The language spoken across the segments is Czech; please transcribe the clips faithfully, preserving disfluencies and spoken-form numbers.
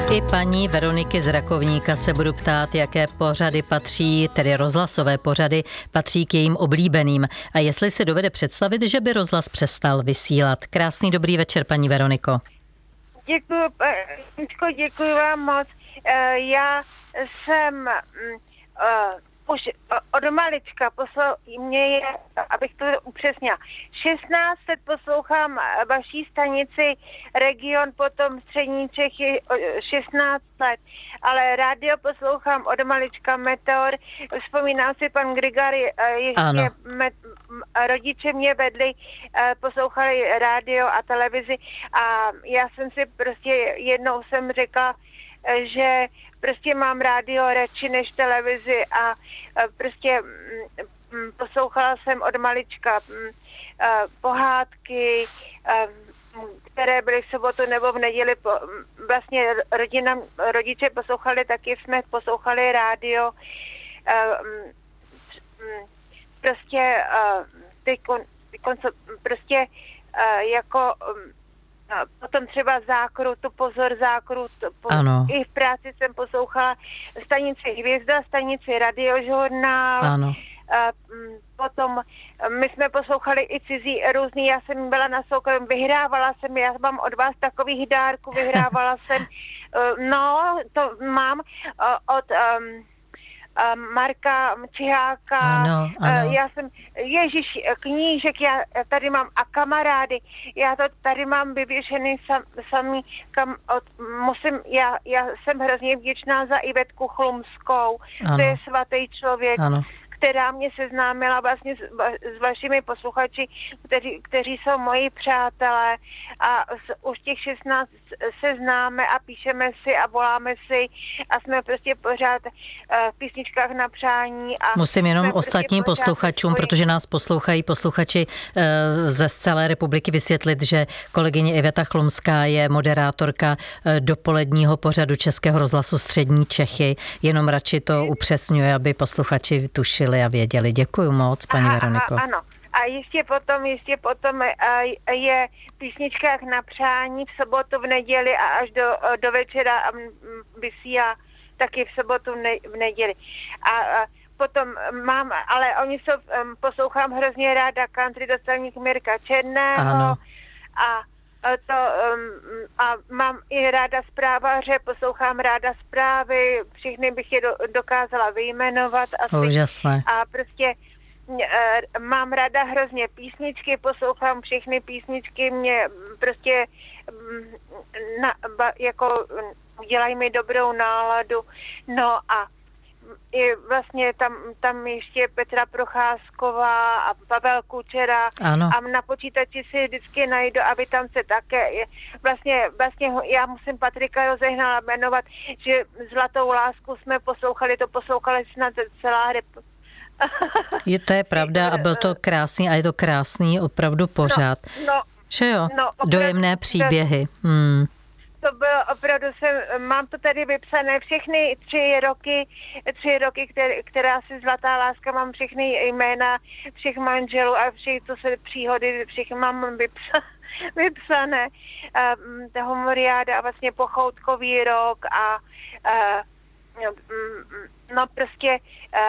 I paní Veroniky z Rakovníka se budu ptát, jaké pořady patří, tedy rozhlasové pořady, patří k jejím oblíbeným a jestli si dovede představit, že by rozhlas přestal vysílat. Krásný dobrý večer, paní Veroniko. Děkuji, Paničko, děkuji vám moc. Já jsem už od malička poslal, mě je, abych to upřesnila, šestnáct let poslouchám vaší stanici Region, potom Střední Čechy šestnáct let, ale rádio poslouchám od malička Meteor. Vzpomínám si, pan Grigary, ještě met, rodiče mě vedli, poslouchali rádio a televizi a já jsem si prostě jednou jsem řekla, že prostě mám rádio radši než televizi a prostě poslouchala jsem od malička pohádky, které byly v sobotu nebo v neděli. Vlastně rodina, rodiče poslouchali, taky jsme poslouchali rádio. Prostě ty kon, ty konco, prostě jako potom třeba Zákrutu, pozor Zákrutu. Po, I v práci jsem poslouchala stanici Hvězda, stanici Radiožurnál. Ano. Potom my jsme poslouchali i cizí různý, já jsem byla na soukromí, vyhrávala jsem, já mám od vás takových dárků, vyhrávala jsem, no, to mám od... Um, Marka Čiháka, ano, ano. Já jsem, ježiš, knížek, já tady mám a kamarády, já to tady mám vyvěšený sam, samý, kam od, musím, já, já jsem hrozně vděčná za Ivetku Chlumskou, ano. To je svatý člověk, ano. Která mě seznámila vlastně s, s vašimi posluchači, kteří, kteří jsou moji přátelé a s, už těch šestnáct se známe a píšeme si a voláme si a jsme prostě pořád uh, v písničkách na přání. A musím jenom ostatním prostě posluchačům, svoji... protože nás poslouchají posluchači uh, ze celé republiky vysvětlit, že kolegyně Iveta Chlumská je moderátorka uh, dopoledního pořadu Českého rozhlasu Střední Čechy. Jenom radši to upřesňuje, aby posluchači tušili a věděli. Děkuji moc, paní aha, Veroniko. Aha, ano. A ještě potom, ještě potom je v písničkách na přání v sobotu, v neděli a až do, do večera vysílá taky v sobotu, v neděli. A, a potom mám, ale oni jsou, poslouchám hrozně ráda country dostalník Mirka Černého. Ano. A to, a mám i ráda zprávaře, poslouchám ráda zprávy, všechny bych je do, dokázala vyjmenovat. Asi. Úžasné. A prostě e, mám ráda hrozně písničky, poslouchám všechny písničky, mě prostě na, ba, jako dělají mi dobrou náladu. No a i vlastně tam, tam ještě Petra Procházková a Pavel Kučera. Ano. A na počítači si vždycky najdu, aby tam se také, vlastně, vlastně já musím Patrika Rozehnala jmenovat, že Zlatou lásku jsme poslouchali, to poslouchali snad celá rep. Je, to je pravda a byl to krásný a je to krásný opravdu pořád. No, no, že jo? No, opravdu, dojemné příběhy. Hmm. To bylo opravdu, jsem, mám to tady vypsané všechny tři roky, tři roky, které, která si Zlatá láska, mám všechny jména všech manželů a všech, co se příhody, všech mám vypsa, vypsané. Ta Humoriáda a vlastně Pochoutkový rok a, a no prostě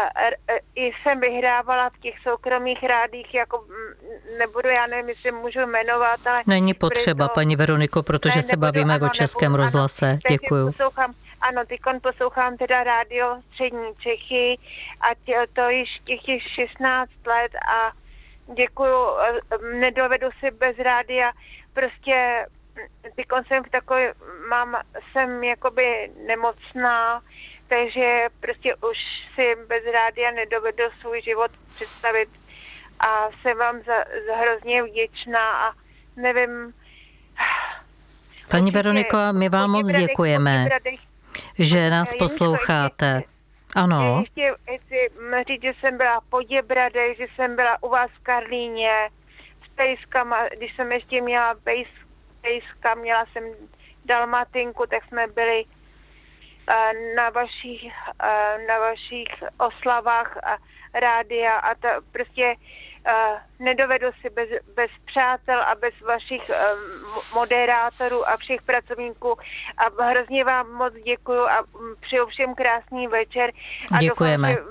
i jsem vyhrávala v těch soukromých rádích, jako nebudu, já nevím, jestli můžu jmenovat, ale... Není potřeba, to, paní Veroniko, protože ne, se nebudu, bavíme ano, o Českém nebudu, rozhlase. Ano, děkuju. Poslouchám, ano, teďkon poslouchám teda rádio Střední Čechy a tě, to již těch šestnáct let a děkuju, nedovedu si bez rádia, prostě teďkon jsem v takové, mám, jsem jakoby nemocná, takže prostě už si bez rádia nedovedu svůj život představit a jsem vám za, za hrozně vděčná a nevím... Paní určitě, Veroniko, my vám moc děkujeme, že nás posloucháte. Ano. Ještě chci říct, že jsem byla v Poděbradech, že jsem byla u vás v Karlíně, s pejskama, když jsem ještě měla pejs, pejska, měla jsem dalmatinku, tak jsme byli na vašich, na vašich oslavách a rádia a to prostě nedovedu si bez, bez přátel a bez vašich moderátorů a všech pracovníků a hrozně vám moc děkuju a přeju všem krásný večer. A děkujeme. Doufám,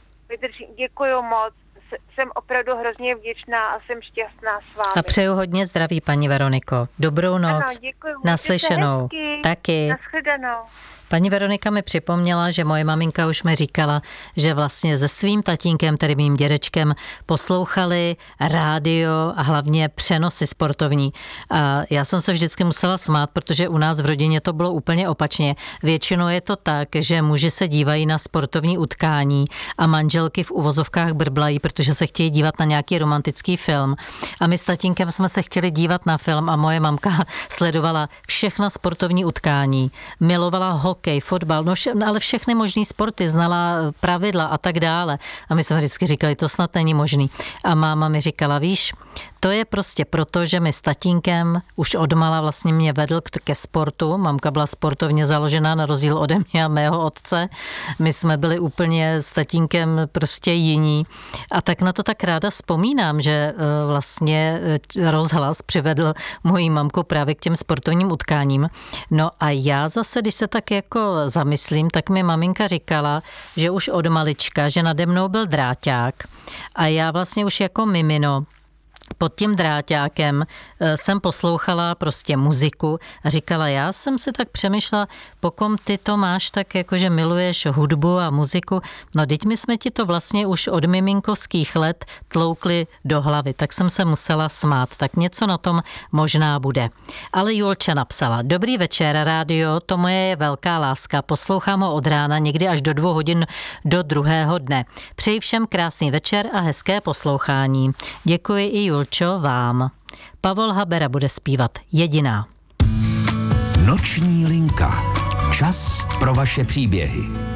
že děkuju moc. Jsem opravdu hrozně vděčná a jsem šťastná s vámi. A přeju hodně zdraví, paní Veroniko. Dobrou noc. Ano, děkuji. Naslyšenou. Taky. Nashledanou. Paní Veronika mi připomněla, že moje maminka už mi říkala, že vlastně se svým tatínkem, tedy mým dědečkem, poslouchali rádio a hlavně přenosy sportovní. A já jsem se vždycky musela smát, protože u nás v rodině to bylo úplně opačně. Většinou je to tak, že muži se dívají na sportovní utkání a manželky v uvozovkách brblají, protože se chtějí dívat na nějaký romantický film. A my s tatínkem jsme se chtěli dívat na film a moje mamka sledovala všechna sportovní utkání. Milovala hokej, fotbal, no vše, ale všechny možný sporty, znala pravidla a tak dále. A my jsme vždycky říkali, to snad není možný. A máma mi říkala, víš, to je prostě proto, že my s tatínkem už odmala vlastně mě vedl ke sportu. Mamka byla sportovně založená na rozdíl ode mě a mého otce. My jsme byli úplně s tatínkem prostě jiní. A tak na to tak ráda vzpomínám, že vlastně rozhlas přivedl moji mamku právě k těm sportovním utkáním. No a já zase, když se tak jako zamyslím, tak mi maminka říkala, že už od malička, že nade mnou byl dráťák a já vlastně už jako mimino pod tím dráťákem jsem poslouchala prostě muziku a říkala, já jsem si tak přemýšlela, pokom ty to máš tak jako, že miluješ hudbu a muziku, no teď my jsme ti to vlastně už od miminkovských let tloukli do hlavy, tak jsem se musela smát, tak něco na tom možná bude. Ale Julča napsala, dobrý večer, rádio, to moje je velká láska, poslouchám ho od rána, někdy až do dvou hodin do druhého dne. Přeji všem krásný večer a hezké poslouchání. Děkuji i Julčo vám. Pavol Habera bude zpívat Jediná. Noční linka. Čas pro vaše příběhy.